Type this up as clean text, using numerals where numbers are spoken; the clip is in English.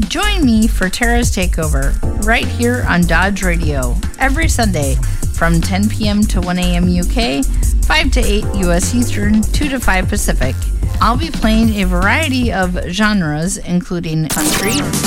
Join me for Tara's Takeover right here on Dodge Radio every Sunday from 10 p.m. to 1 a.m. UK, 5 to 8 U.S. Eastern, 2 to 5 Pacific. I'll be playing a variety of genres including country,